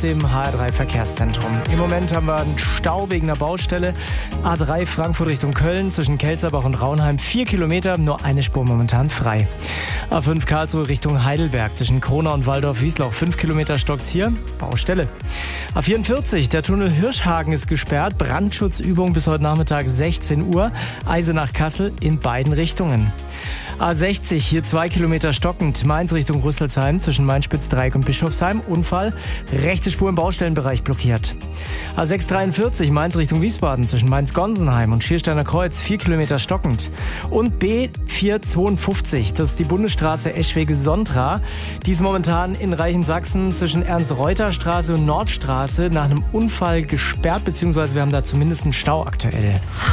dem HR3 Verkehrszentrum. Im Moment haben wir einen Stau wegen einer Baustelle. A3 Frankfurt Richtung Köln zwischen Kelzerbach und Raunheim 4 Kilometer, nur eine Spur momentan frei. A5 Karlsruhe Richtung Heidelberg zwischen Kronau und Waldorf-Wiesloch 5 Kilometer stockt's hier, Baustelle. A44, der Tunnel Hirschhagen ist gesperrt, Brandschutzübung bis heute Nachmittag 16 Uhr, Eisenach-Kassel in beiden Richtungen. A60, hier 2 Kilometer stockend, Mainz Richtung Rüsselsheim zwischen Main-Spitz-Dreieck und Bischofsheim, Unfall, rechte Spur im Baustellenbereich blockiert. A643, Mainz Richtung Wiesbaden zwischen Mainz-Gonsenheim und Schiersteiner Kreuz 4 Kilometer stockend. Und B452, das ist die Bundesstraße Eschwege-Sontra, die ist momentan in Reichensaxen zwischen Ernst-Reuter-Straße und Nordstraße nach einem Unfall gesperrt, beziehungsweise wir haben da zumindest einen Stau aktuell.